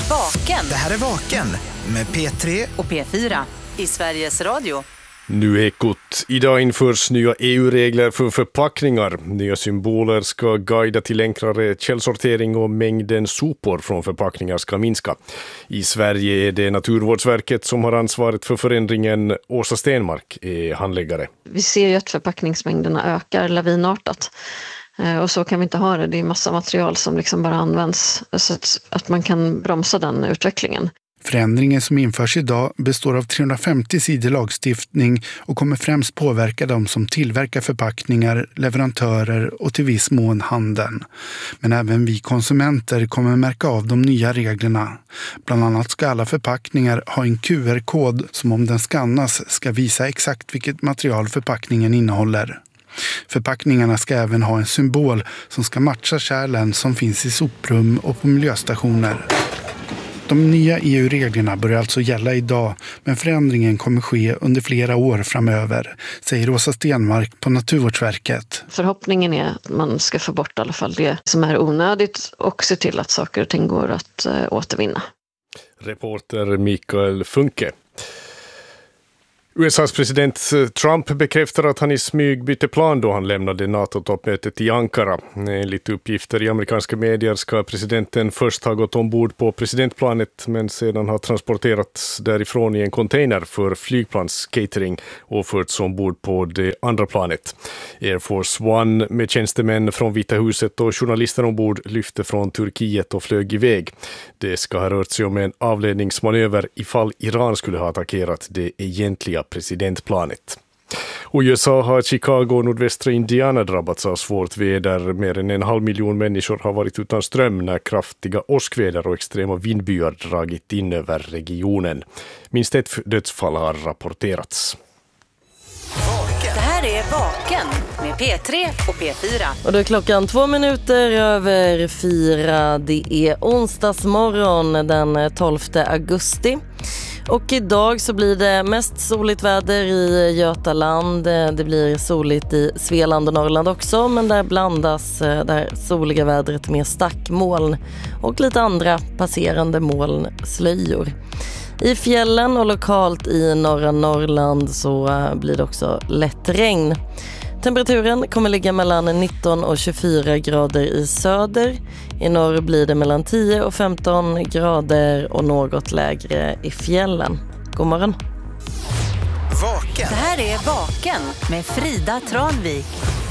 Vaken. Det här är Vaken med P3 och P4 i Sveriges Radio. Nu Ekot. Idag införs nya EU-regler för förpackningar. Nya symboler ska guida till enklare källsortering och mängden sopor från förpackningar ska minska. I Sverige är det Naturvårdsverket som har ansvaret för förändringen. Åsa Stenmark är handläggare. Vi ser ju att förpackningsmängderna ökar lavinartat. Och så kan vi inte ha det. Det är massa material som liksom bara används så att man kan bromsa den utvecklingen. Förändringen som införs idag består av 350 sidor lagstiftning och kommer främst påverka de som tillverkar förpackningar, leverantörer och till viss mån handeln. Men även vi konsumenter kommer märka av de nya reglerna. Bland annat ska alla förpackningar ha en QR-kod som om den skannas ska visa exakt vilket material förpackningen innehåller. Förpackningarna ska även ha en symbol som ska matcha kärlen som finns i soprum och på miljöstationer. De nya EU-reglerna börjar alltså gälla idag, men förändringen kommer ske under flera år framöver, säger Åsa Stenmark på Naturvårdsverket. Förhoppningen är att man ska få bort i alla fall det som är onödigt och se till att saker och ting går att återvinna. Reporter Mikael Funke. USAs president Trump bekräftar att han i smyg bytte plan då han lämnade NATO-toppmötet i Ankara. Enligt uppgifter i amerikanska medier ska presidenten först ha gått ombord på presidentplanet men sedan ha transporterats därifrån i en container för flygplanscatering och förts ombord på det andra planet. Air Force One med tjänstemän från Vita huset och journalister ombord lyfte från Turkiet och flög iväg. Det ska ha rört sig om en avledningsmanöver ifall Iran skulle ha attackerat det egentliga presidentplanet. Och i USA har Chicago och nordvästra Indiana drabbats av svårt väder. Mer än 500 000 människor har varit utan ström när kraftiga åskväder och extrema vindbyar dragit in över regionen. Minst ett dödsfall har rapporterats. Det här är Vaken med P3 och P4. Och då är klockan 4:02. Det är onsdagsmorgon den 12 augusti. Och idag så blir det mest soligt väder i Götaland. Det blir soligt i Svealand och Norrland också, men där blandas det soliga vädret med stackmoln och lite andra passerande molnslöjor. I fjällen och lokalt i norra Norrland så blir det också lätt regn. Temperaturen kommer ligga mellan 19 och 24 grader i söder. I norr blir det mellan 10 och 15 grader och något lägre i fjällen. God morgon. Vaken. Det här är Vaken med Frida Tranvik.